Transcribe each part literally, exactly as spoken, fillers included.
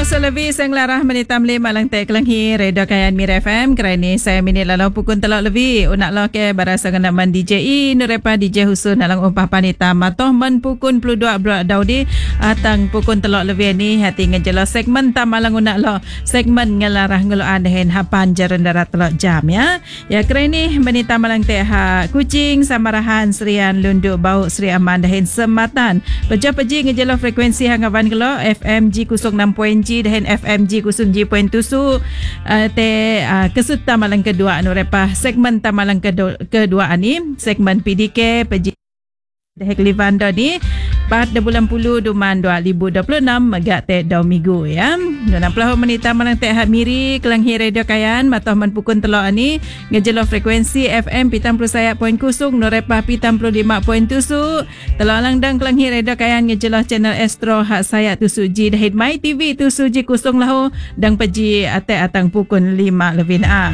So lebih saya ngelarah menitam lima lang tek lang hi Radio Kayan Mir F M kerana saya minit lalau pukun telok lebih unak lo ke barasa kenaman D J I nurepa D J Husun alang umpah panita matoh men pukun puluh dua blok daudi atang pukun telok lebih ni hati ngejelo segmen tamalang unak lo segmen ngelarah ngeloan dehen hapan jaran darat telok jam ya ya kerana menita malang tek ha kucing samarahan serian lunduk bau Sri Aman dehen sematan peja-peji ngejelo frekuensi hangawan kelo F M G kusung enam poin G dan F M G kusung G poin tujuh uh, te uh, kesut tamalang kedua anu repah segmen tamalang kedua, kedua ni segmen P D K peji dehek livanda ni pada bulan puluh duman dua ribu dua puluh enam megak te dau minggu ya enam puluh menit tamalang te hak miri kelanghi Radio Kayan matoh man pukun telok ni ngejelo frekuensi F M pitam puluh saya poin kusung norepah pitam puluh lima poin tujuh telok langdang kelanghi Radio Kayan ngejelo channel Astro hak saya tujuh G dahid My T V tujuh G kusung lahu dang peji ate atang pukun lima lebih na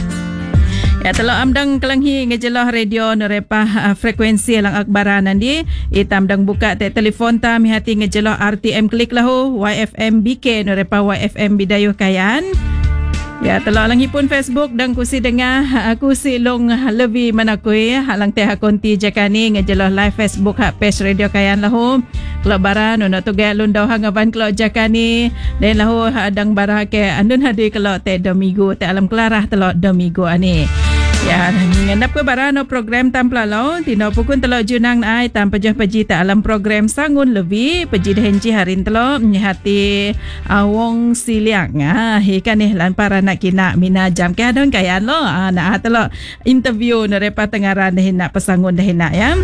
ya telok amdang kelanghi ngejelah radio norepah uh, frekuensi lang akbaran nanti itam dang buka te telefon tam hati ngejelah R T M klik lahu Y F M B K norepah Y F M Bidayuh Kayan ya telok langhi pun Facebook dang kusi dengar aku si long lebih manakui halang teh konti jakani ngejelah live Facebook hak page Radio Kayan lahu kelok baran ono tu gaya lundau hangaban kelok jakani dan lahu adang barah ke andun hadi kelok te domigo te alam kelarah telok domigo ani ya ngendap ke barano program tampla lau tino pukun telok junang ai tam pejah peji ta alam program sangun lebih peji dehenji harin telok nyehati awong siliang ah hikan ni lan para nak kina mina jam ke adon kayan lo ah nak telok interview nerepa tengaran dehin nak pesangun dehin nak ya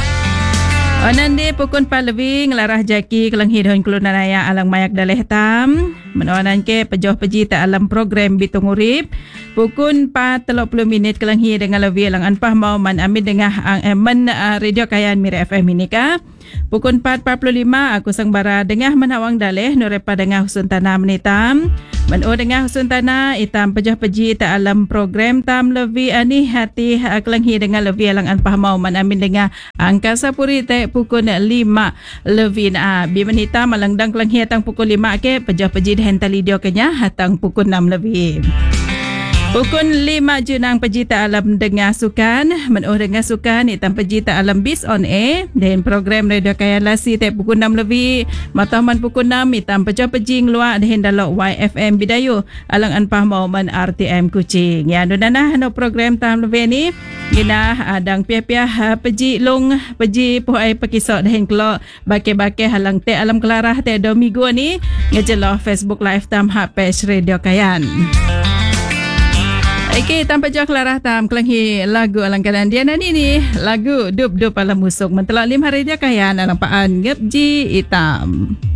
Onandi pukun palwi ngelarah jaki kelanghi dohon kelunanaya alang mayak daleh tam menonan ke pejoh peji ta alam program bitung urip pukun empat puluh minit kelanghi dengan lebih alang anpah mau man amin dengah ang emen uh, Radio Kayan Mir F M ini ka pukun empat empat puluh lima aku sang bara dengah menawang daleh norepa dengah husun tanah menitam menu dengah husun tanah itam pejoh peji ta alam program tam lebih ani hati uh, kelanghi dengan lebih alang anpah mau man amin dengah angkasa puri te pukul lima lebih na bi menita malangdang kelanghi hatang pukul lima ke pejoh peji dehen talidio kenya hatang pukul enam lebih pukul lima junang pejita alam dengar sukan menuh dengar sukan itam pejita alam bis on air dan program Radio Kayan Lasi te pukul enam lebih mataman pukul enam itam pejoh pejing luar dehen dalok Y F M Bidayuh alang anpah mauman R T M Kuching ya nunana no program tam lebih ni gina adang piah-piah peji long peji puai pekisok dehen kelok bake-bake halang te alam kelarah te domigo ni ngejeloh Facebook live tam hak page Radio Kayan. Okey, tanpa jauh kelarah tam kelanghi lagu alang kanan dia nani ni lagu dup dup alam musuk mentelak lim hari dia kayan alang paan ngep ji hitam.